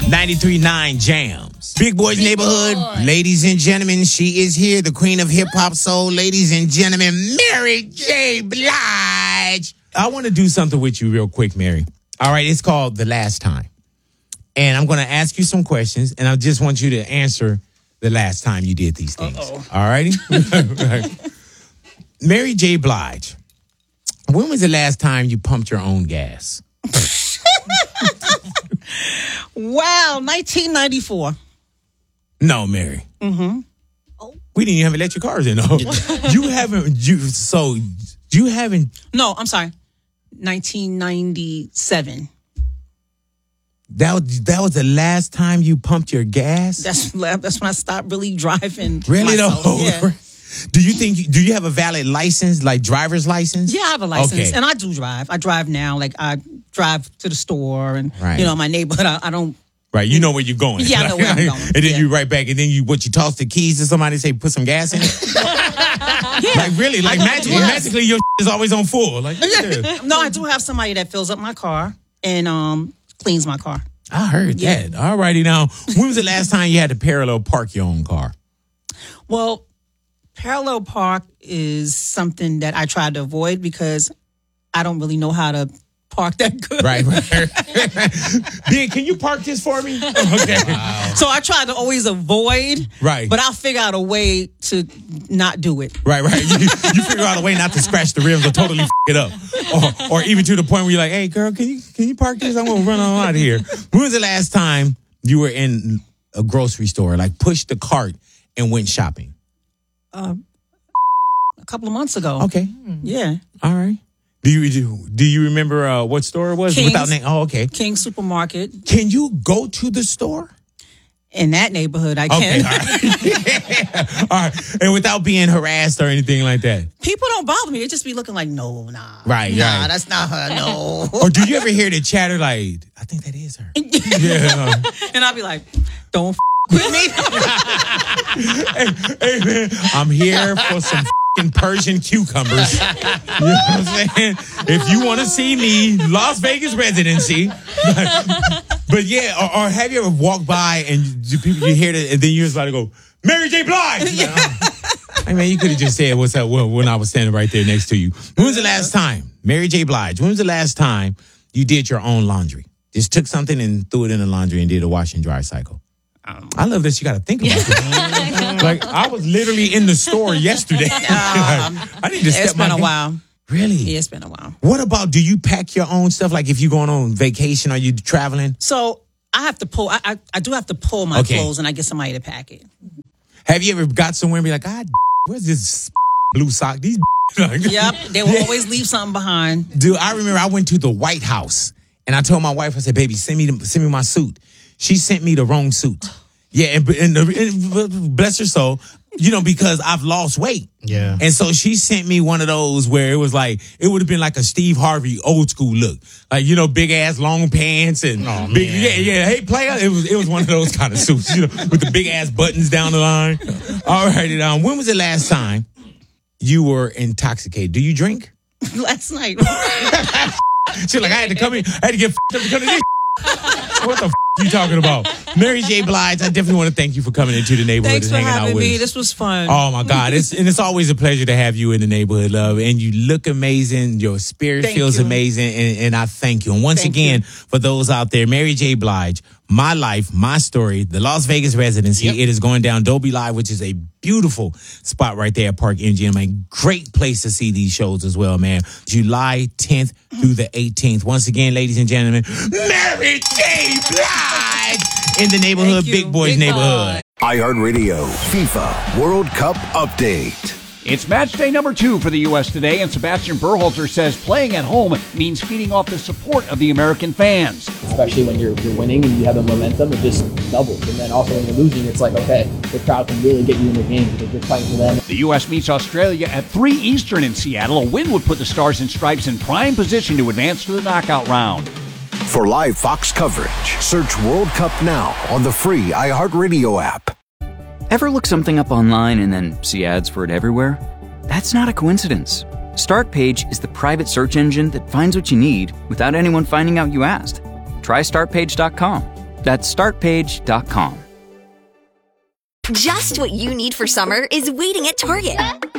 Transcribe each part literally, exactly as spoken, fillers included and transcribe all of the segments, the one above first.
ninety-three point nine Jams. Big Boys Big Neighborhood. Boy. Ladies and gentlemen, she is here. The queen of hip-hop soul. Ladies and gentlemen, Mary J. Blige. I want to do something with you real quick, Mary. All right, it's called The Last Time. And I'm going to ask you some questions, and I just want you to answer the last time you did these things. Uh-oh. All righty? Mary J. Blige, when was the last time you pumped your own gas? Wow, nineteen ninety-four. No, Mary. Mm-hmm. We didn't even have electric cars in. No. You haven't, you, so you haven't. No, I'm sorry. nineteen ninety-seven. That was, that was the last time you pumped your gas? That's that's when I stopped really driving. Really myself. though? Yeah. Do you think, do you have a valid license, like driver's license? Yeah, I have a license. Okay. And I do drive. I drive now. Like, I drive to the store and, Right. you know, my neighborhood. I, I don't. Right, you know where you're going. Yeah, I know where I'm going. And then Yeah. you right back, and then you what you toss the keys to somebody and say, put some gas in it? Yeah. Like really, like I- magically, yes. magically your is always on full. Like yeah. No, I do have somebody that fills up my car and um cleans my car. I heard Yeah. that. All righty now. When was the last time you had to parallel park your own car? Well, parallel park is something that I try to avoid because I don't really know how to park that good. Right, right. Ben, can you park this for me? Okay. So I try to always avoid. Right. But I'll figure out a way to not do it. Right, right. You, you figure out a way not to scratch the rims or totally f- it up. Or, or even to the point where you're like, hey, girl, can you can you park this? I'm going to run on out of here. When was the last time you were in a grocery store, like pushed the cart and went shopping? Uh, a couple of months ago. Okay. Yeah. All right. Do you do, do you remember uh, what store it was? King's. Without name? Oh, okay. King Supermarket. Can you go to the store? In that neighborhood, I Okay, can. all right. All right. And without being harassed or anything like that? People don't bother me. They just be looking like, no, nah. Right, Nah, right. that's not her, no. Or do you ever hear the chatter like, I think that is her? Yeah. And I'll be like, don't f- with me. hey, hey, man, I'm here for some f***ing Persian cucumbers. You know what I'm saying? If you want to see me, Las Vegas residency. But, but yeah, or, or have you ever walked by and you, people you hear that and then you're just about to go, Mary J. Blige. Like, oh. Hey man, you could have just said what's up when I was standing right there next to you. When was the last time, Mary J. Blige, when was the last time you did your own laundry? Just took something and threw it in the laundry and did a wash and dry cycle. Um, I love that you got to think about it. Like, I was literally in the store yesterday. Um, I need to step it's been my a game. while. Really? Yeah, it's been a while. What about, do you pack your own stuff? Like, if you're going on vacation or you traveling? So I have to pull, I, I, I do have to pull my Okay. clothes and I get somebody to pack it. Have you ever got somewhere and be like, God, where's this blue sock? These Yep, they will Yeah. always leave something behind. Dude, I remember I went to the White House and I told my wife, I said, baby, send me the, send me my suit. She sent me the wrong suit. Yeah, and, and, and bless her soul, you know, because I've lost weight. Yeah. And so she sent me one of those where it was like, it would have been like a Steve Harvey old school look. Like, you know, big ass long pants and Oh, big, man. yeah, yeah. Hey, player. It was, it was one of those kind of suits, you know, with the big ass buttons down the line. All right. Um, when was the last time you were intoxicated? Do you drink? Last night. She's like, I had to come in, I had to get f***ed up to come to this. What the f*** you talking about? Mary J. Blige, I definitely want to thank you for coming into the neighborhood Thanks and for hanging out having with me. us. This was fun. Oh my God. It's and it's always a pleasure to have you in the neighborhood, love. And you look amazing. Your spirit Thank feels you. amazing. And, and I thank you. And once Thank again, you. for those out there, Mary J. Blige, My Life, My Story, the Las Vegas residency. Yep. It is going down Dolby Live, which is a beautiful spot right there at Park M G M. A great place to see these shows as well, man. July tenth through the eighteenth. Once again, ladies and gentlemen, Mary J. Blige in the neighborhood, Thank you. Big Boys Big neighborhood. iHeartRadio FIFA World Cup Update. It's match day number two for the U S today, and Sebastian Berhalter says playing at home means feeding off the support of the American fans. Especially when you're you're winning and you have the momentum, it just doubles. And then also when you're losing, it's like, okay, the crowd can really get you in the game because you're fighting for them. The U S meets Australia at three Eastern in Seattle. A win would put the Stars and Stripes in prime position to advance to the knockout round. For live Fox coverage, search World Cup now on the free iHeartRadio app. Ever look something up online and then see ads for it everywhere? That's not a coincidence. StartPage is the private search engine that finds what you need without anyone finding out you asked. Try start page dot com. That's start page dot com. Just what you need for summer is waiting at Target.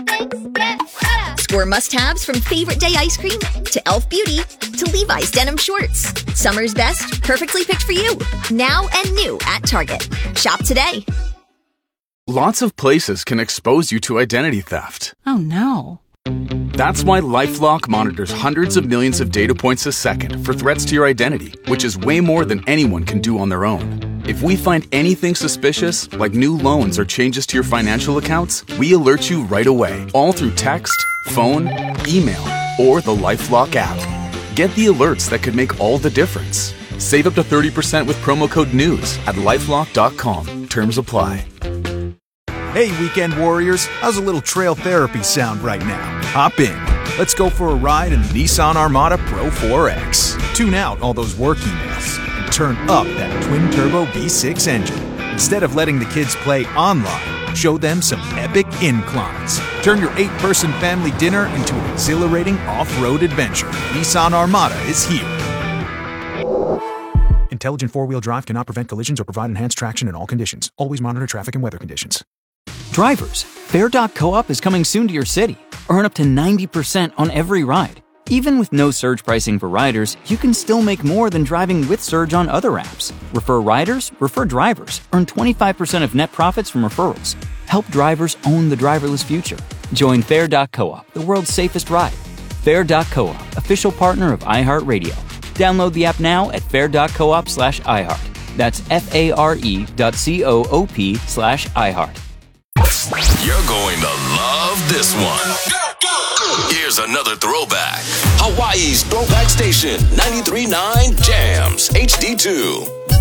Score must-haves from Favorite Day ice cream to Elf Beauty to Levi's denim shorts. Summer's best, perfectly picked for you. Now and new at Target. Shop today. Lots of places can expose you to identity theft. Oh, no. That's why LifeLock monitors hundreds of millions of data points a second for threats to your identity, which is way more than anyone can do on their own. If we find anything suspicious, like new loans or changes to your financial accounts, we alert you right away, all through text, phone, email, or the LifeLock app. Get the alerts that could make all the difference. Save up to thirty percent with promo code NEWS at lifelock dot com. Terms apply. Hey, weekend warriors, how's a little trail therapy sound right now? Hop in. Let's go for a ride in the Nissan Armada Pro four X. Tune out all those work emails and turn up that twin-turbo V six engine. Instead of letting the kids play online, show them some epic inclines. Turn your eight-person family dinner into an exhilarating off-road adventure. Nissan Armada is here. Intelligent four-wheel drive cannot prevent collisions or provide enhanced traction in all conditions. Always monitor traffic and weather conditions. Drivers, Fair dot co-op is coming soon to your city. Earn up to ninety percent on every ride. Even with no surge pricing for riders, you can still make more than driving with Surge on other apps. Refer riders, refer drivers. Earn twenty-five percent of net profits from referrals. Help drivers own the driverless future. Join Fair dot co-op, the world's safest ride. Fair dot co-op, official partner of iHeartRadio. Download the app now at fair dot coop slash iHeart. That's F-A-R-E dot C-O-O-P slash iHeart. You're going to love this one. Here's another throwback. Hawaii's Throwback Station, ninety-three point nine Jams, H D two.